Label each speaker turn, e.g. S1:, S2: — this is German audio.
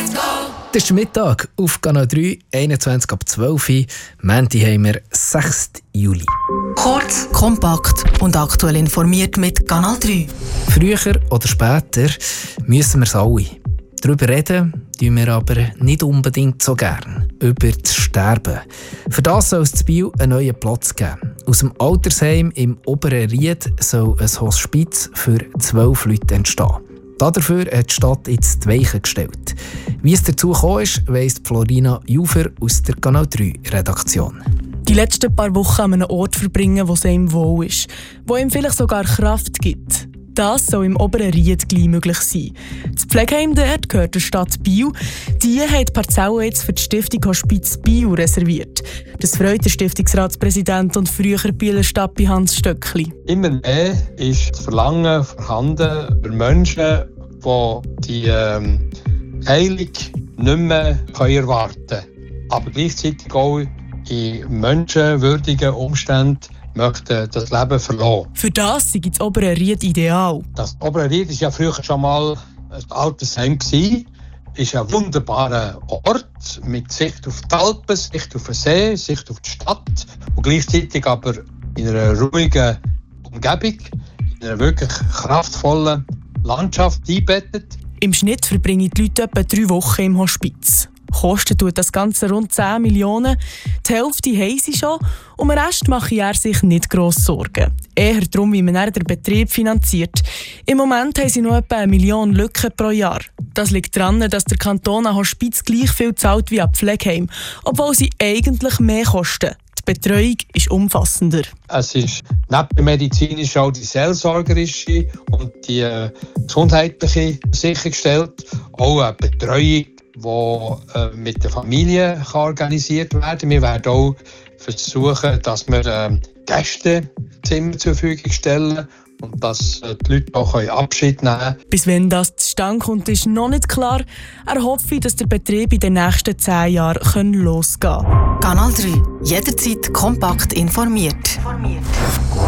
S1: Das ist Mittag auf Kanal 3, 21 ab 12 Uhr. Montag haben wir 6. Juli.
S2: Kurz, kompakt und aktuell informiert mit Kanal 3.
S1: Früher oder später müssen wir es alle. Darüber reden tun wir aber nicht unbedingt so gern. Über das Sterben. Für das soll es in Biel einen neuen Platz geben. Aus dem Altersheim im Oberen Ried soll ein Hospiz für 12 Leute entstehen. Dafür hat die Stadt jetzt die Weichen gestellt. Wie es dazu gekommen ist, weiss Florina Jufer aus der Kanal 3 Redaktion.
S3: Die letzten paar Wochen an einem Ort verbringen, wo es ihm wohl ist, wo ihm vielleicht sogar Kraft gibt. Das soll im Oberen Ried gleich möglich sein. Das Pflegeheim dort gehört der Stadt Biel. Die hat die Parzelle jetzt für die Stiftung Hospiz Biel reserviert. Das freut der Stiftungsratspräsident und früher Bieler Stadtbi Hans Stöckli.
S4: Immer mehr ist das Verlangen vorhanden für Menschen, die Heilung nicht mehr erwarten können. Aber gleichzeitig auch in menschenwürdigen Umständen möchten das Leben verlassen.
S3: Für das sei das Obere Ried ideal.
S4: Das Obere Ried war ja früher schon mal ein Altersheim. Es ist ein wunderbarer Ort mit Sicht auf die Alpen, Sicht auf den See, Sicht auf die Stadt und gleichzeitig aber in einer ruhigen Umgebung, in einer wirklich kraftvollen Landschaft eingebettet.
S3: Im Schnitt verbringen die Leute etwa 3 Wochen im Hospiz. Kosten tut das Ganze rund 10 Millionen. Die Hälfte haben sie schon. Um den Rest mache er sich nicht gross Sorgen. Eher darum, wie man den Betrieb finanziert. Im Moment haben sie noch etwa 1 Million Lücken pro Jahr. Das liegt daran, dass der Kanton an Hospiz gleich viel zahlt wie an Pflegeheim, obwohl sie eigentlich mehr kosten. Die Betreuung ist umfassender.
S4: Es ist neben der medizinischen auch die seelsorgerische und die gesundheitliche sichergestellt. Auch eine Betreuung, die mit der Familie organisiert werden kann. Wir werden auch versuchen, dass wir Gästezimmer zur Verfügung stellen und dass die Leute auch Abschied nehmen können.
S3: Bis wenn das zustande kommt, ist noch nicht klar. Er hoffe, dass der Betrieb in den nächsten 10 Jahren losgehen kann.
S2: Kanal 3. Jederzeit kompakt informiert.